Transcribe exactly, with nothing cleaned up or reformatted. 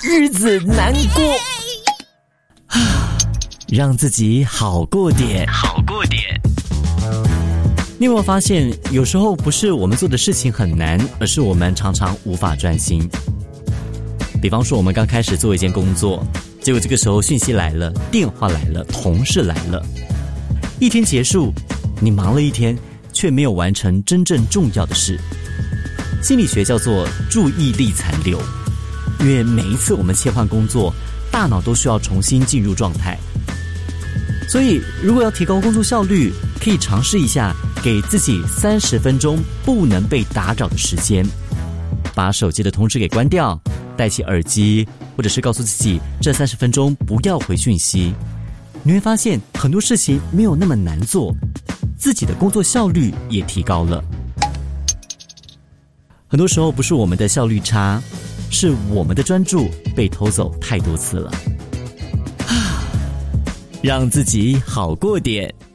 日子难过，让自己好过点，好过点。你有没有发现，有时候不是我们做的事情很难，而是我们常常无法专心。比方说，我们刚开始做一件工作，结果这个时候讯息来了，电话来了，同事来了，一天结束，你忙了一天，却没有完成真正重要的事。心理学叫做注意力残留，因为每一次我们切换工作，大脑都需要重新进入状态。所以如果要提高工作效率，可以尝试一下给自己三十分钟不能被打扰的时间，把手机的通知给关掉，戴起耳机，或者是告诉自己这三十分钟不要回讯息。你会发现很多事情没有那么难做，自己的工作效率也提高了。很多时候不是我们的效率差，是我们的专注被偷走太多次了。让自己好过点。